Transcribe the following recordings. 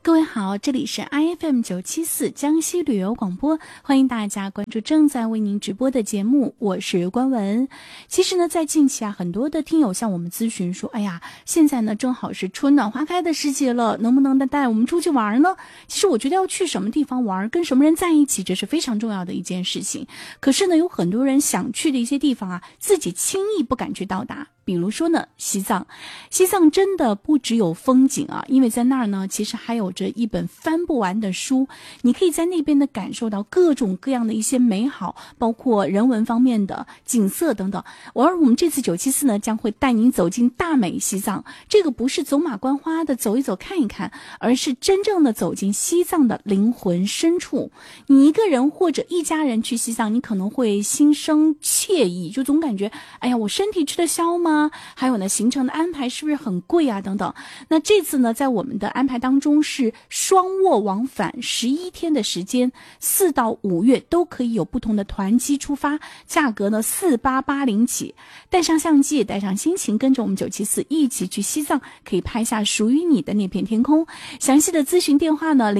各位好，这里是 IFM 974江西旅游广播，欢迎大家关注正在为您直播的节目，我是关文。其实呢，在近期啊，很多的听友向我们咨询说，哎呀，现在呢正好是春暖花开的时节了，能不能带我们出去玩呢？其实我觉得要去什么地方玩，跟什么人在一起，这是非常重要的一件事情。可是呢，有很多人想去的一些地方啊，自己轻易不敢去到达。比如说呢，西藏真的不只有风景啊，因为在那儿呢，其实还有着一本翻不完的书，你可以在那边呢感受到各种各样的一些美好，包括人文方面的景色等等。而我们这次974呢，将会带您走进大美西藏，这个不是走马观花的走一走看一看，而是真正的走进西藏的灵魂深处。你一个人或者一家人去西藏，你可能会心生惬意，就总感觉，哎呀，我身体吃得消吗？还有呢，行程的安排是不是很贵啊？等等。那这次呢，在我们的安排当中是双卧往返11天的时间，4到5月都可以有不同的团机出发，价格呢4880起。带上相机，带上心情，跟着我们974一起去西藏，可以拍下属于你的那片天空。详细的咨询电话呢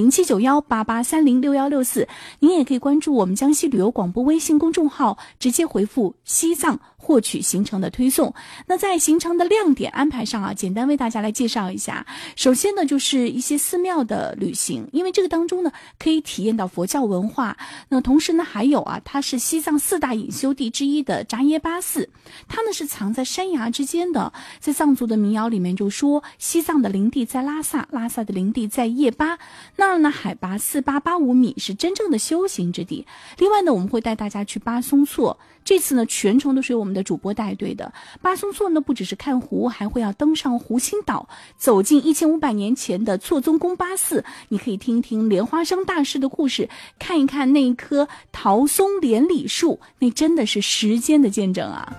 079188306164，您也可以关注我们江西旅游广播微信公众号，直接回复西藏获取行程的推送。那在行程的亮点安排上啊，简单为大家来介绍一下。首先呢，就是一些寺庙的旅行，因为这个当中呢，可以体验到佛教文化。那同时呢，还有啊，它是西藏4大隐修地之一的扎耶巴寺，它呢是藏在山崖之间的。在藏族的民谣里面就说，西藏的灵地在拉萨，拉萨的灵地在叶巴，那儿呢海拔4885米，是真正的修行之地。另外呢，我们会带大家去巴松措，这次呢全程都是由我们的主播带队的。巴松措呢不只是看湖，还会要登上湖心岛，走进1500年前的措宗宫巴寺，你可以听一听莲花生大师的故事，看一看那一棵桃松连理树，那真的是时间的见证啊。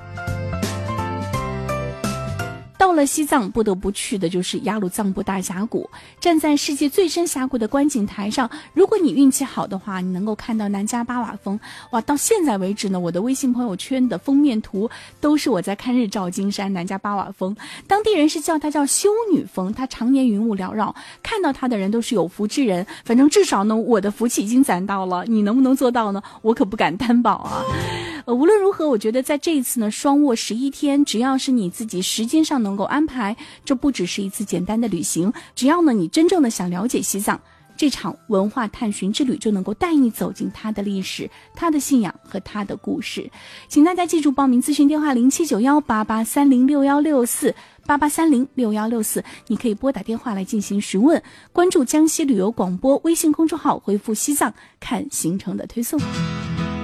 到了西藏，不得不去的就是雅鲁藏布大峡谷。站在世界最深峡谷的观景台上，如果你运气好的话，你能够看到南迦巴瓦峰。哇，到现在为止呢，我的微信朋友圈的封面图都是我在看日照金山南迦巴瓦峰。当地人是叫它叫修女峰，它常年云雾缭绕，看到它的人都是有福之人。反正至少呢，我的福气已经攒到了，你能不能做到呢？我可不敢担保啊。无论如何，我觉得在这一次呢，双卧11天，只要是你自己时间上能够安排，这不只是一次简单的旅行，只要呢你真正的想了解西藏，这场文化探寻之旅就能够带你走进它的历史、它的信仰和它的故事。请大家记住报名咨询电话079188306164，88306164，你可以拨打电话来进行询问。关注江西旅游广播微信公众号，回复西藏看行程的推送。